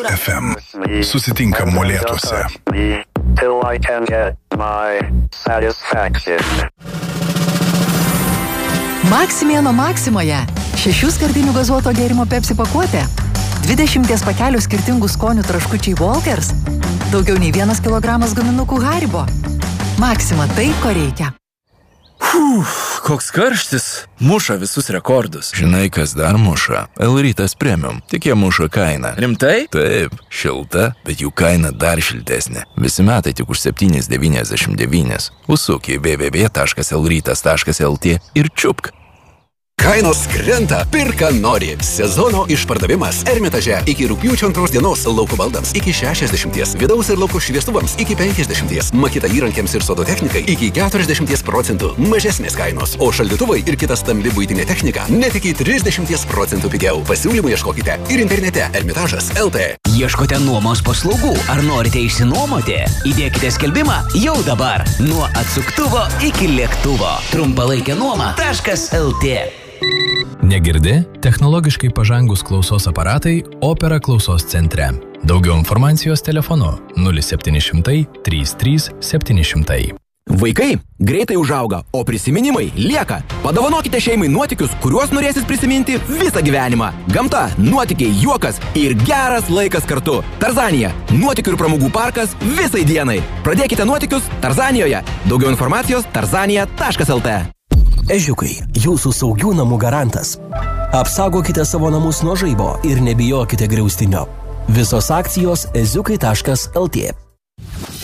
FM. Susitinkam Molėtuose. Till I can get my satisfaction. Maksimėno Maksimoje 6 skardinių gazuoto gėrimo Pepsi pakuotė, 20 pakelių skirtingų skonių traškučiai Walkers, daugiau nei 1 kilogramas guminukų Haribo. Maksima tai, ko reikia. Koks karštis, muša visus rekordus. Žinai, kas dar muša? L-Rytas Premium. Tik jie muša kainą. Rimtai? Taip, šilta, bet jų kaina dar šiltesnė. Visi metai tik už 7,99. Užsuk į www.lrytas.lt ir čiupk. Kainos krenta, pirka nori. Sezono išpardavimas Ermitaže iki rugpjūčio 2 dienos lauko baldams iki 60, vidaus ir lauko šviestuvams iki 50, makita įrankiams ir sodo technikai iki 40% mažesnės kainos, o šaldytuvai ir kita stambi buitinė technika net iki 30% pigiau. Pasiūlymų ieškokite ir internete Ermitažas LT. Ieškote nuomos paslaugų ar norite išsinuomoti? Įdėkite skelbimą jau dabar nuo atsuktuvo iki lėktuvo. Trumpalaikė nuoma.lt. Negirdi? Technologiškai pažangus klausos aparatai Opera klausos centre. Daugiau informacijos telefonu 0700 33 700. Vaikai greitai užauga, o prisiminimai lieka. Padovanokite šeimai nuotykius, kuriuos norėsit prisiminti visą gyvenimą. Gamta, nuotykiai, juokas ir geras laikas kartu. Tarzanija – nuotykių ir pramogų parkas visai dienai. Pradėkite nuotykius Tarzanijoje. Daugiau informacijos tarzanija.lt. Ežiukai, jūsų saugių namų garantas. Apsaugokite savo namus nuo žaibo ir nebijokite griaustinio. Visos akcijos eziukai.lt.